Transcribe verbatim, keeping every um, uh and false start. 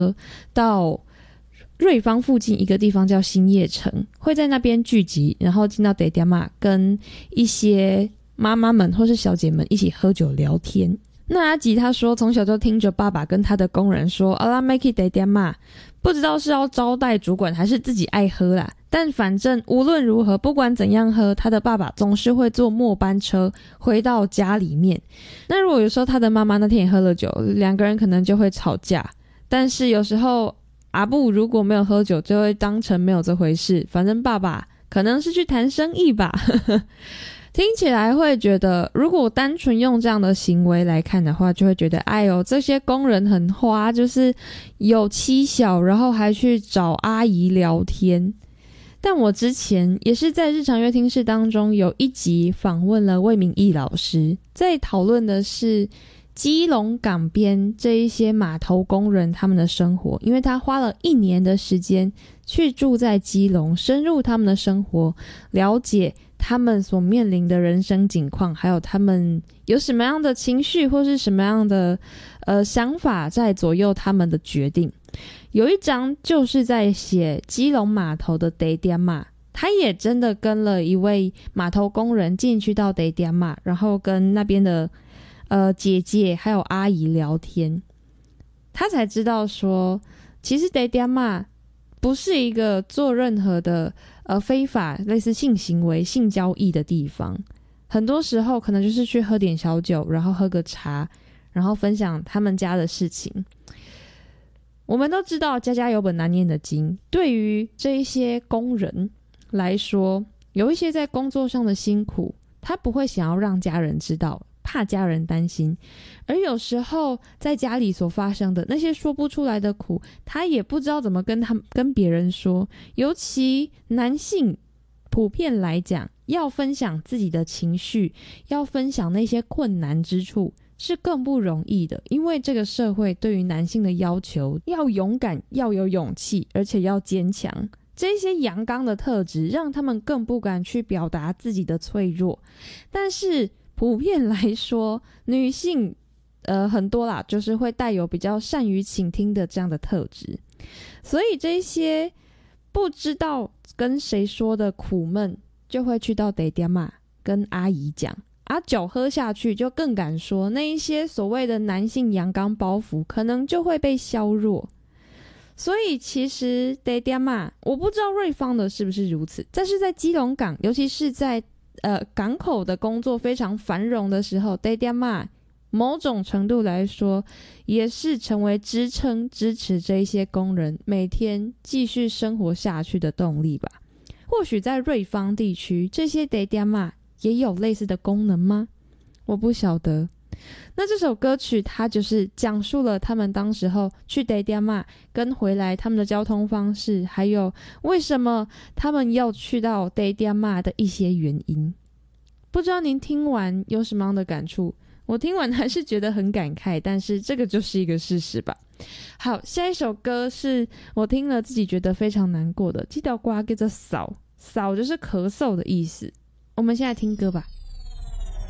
到瑞芳附近一个地方叫新叶城，会在那边聚集，然后进到爹爹妈跟一些妈妈们或是小姐们一起喝酒聊天。那阿吉他说从小就听着爸爸跟他的工人说阿拉 make it 爹爹妈，不知道是要招待主管还是自己爱喝啦，但反正无论如何不管怎样喝，他的爸爸总是会坐末班车回到家里面。那如果有时候他的妈妈那天也喝了酒，两个人可能就会吵架，但是有时候阿布如果没有喝酒就会当成没有这回事，反正爸爸可能是去谈生意吧听起来会觉得如果单纯用这样的行为来看的话，就会觉得哎呦这些工人很花，就是有妻小然后还去找阿姨聊天。但我之前也是在日常乐听室当中有一集访问了魏明义老师，在讨论的是基隆港边这一些码头工人他们的生活，因为他花了一年的时间去住在基隆，深入他们的生活，了解他们所面临的人生境况，还有他们有什么样的情绪或是什么样的呃想法在左右他们的决定。有一章就是在写基隆码头的爹爹妈，他也真的跟了一位码头工人进去到爹爹妈，然后跟那边的呃姐姐还有阿姨聊天，他才知道说其实爹爹妈不是一个做任何的呃非法类似性行为性交易的地方，很多时候可能就是去喝点小酒，然后喝个茶，然后分享他们家的事情。我们都知道家家有本难念的经，对于这一些工人来说，有一些在工作上的辛苦他不会想要让家人知道，怕家人担心，而有时候在家里所发生的那些说不出来的苦，他也不知道怎么跟他跟别人说。尤其男性普遍来讲，要分享自己的情绪，要分享那些困难之处是更不容易的，因为这个社会对于男性的要求要勇敢，要有勇气，而且要坚强。这些阳刚的特质让他们更不敢去表达自己的脆弱。但是普遍来说，女性呃很多啦，就是会带有比较善于倾听的这样的特质。所以这些不知道跟谁说的苦闷，就会去到爹爹妈跟阿姨讲，啊酒喝下去就更敢说，那一些所谓的男性阳刚包袱可能就会被削弱。所以其实爹爹妈，我不知道瑞芳的是不是如此，但是在基隆港，尤其是在呃港口的工作非常繁荣的时候，爹爹妈某种程度来说也是成为支撑支持这一些工人每天继续生活下去的动力吧。或许在瑞芳地区，这些爹爹妈也有类似的功能吗？我不晓得。那这首歌曲它就是讲述了他们当时候去爹爹妈跟回来他们的交通方式，还有为什么他们要去到爹爹妈的一些原因。不知道您听完有什么样的感触？我听完还是觉得很感慨，但是这个就是一个事实吧。好，下一首歌是我听了自己觉得非常难过的，这条歌叫做扫，扫就是咳嗽的意思。我们现在听歌吧。